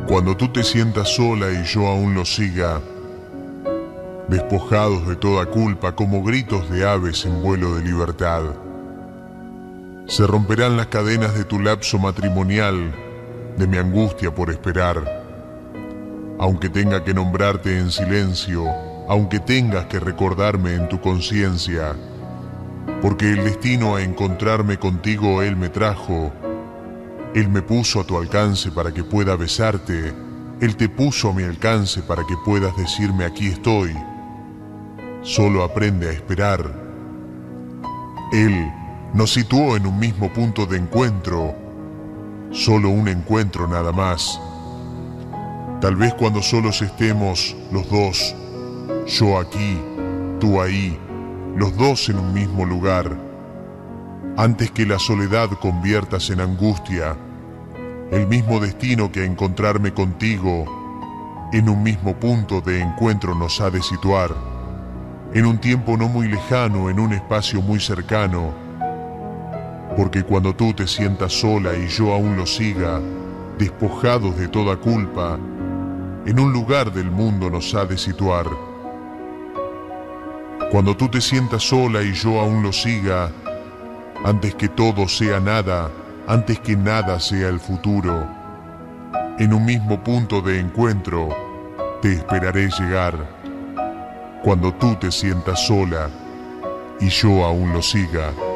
Cuando tú te sientas sola y yo aún lo siga, despojados de toda culpa como gritos de aves en vuelo de libertad, se romperán las cadenas de tu lapso matrimonial, de mi angustia por esperar. Aunque tenga que nombrarte en silencio, aunque tengas que recordarme en tu conciencia, porque el destino a encontrarme contigo Él me trajo. Él me puso a tu alcance para que pueda besarte. Él te puso a mi alcance para que puedas decirme aquí estoy. Solo aprende a esperar. Él nos situó en un mismo punto de encuentro. Solo un encuentro nada más. Tal vez cuando solos estemos los dos, yo aquí, tú ahí, los dos en un mismo lugar, antes que la soledad conviertas en angustia, el mismo destino que a encontrarme contigo en un mismo punto de encuentro nos ha de situar, en un tiempo no muy lejano, en un espacio muy cercano, porque cuando tú te sientas sola y yo aún lo siga, despojados de toda culpa, en un lugar del mundo nos ha de situar. Cuando tú te sientas sola y yo aún lo siga, antes que todo sea nada, antes que nada sea el futuro, en un mismo punto de encuentro te esperaré llegar. Cuando tú te sientas sola y yo aún lo siga.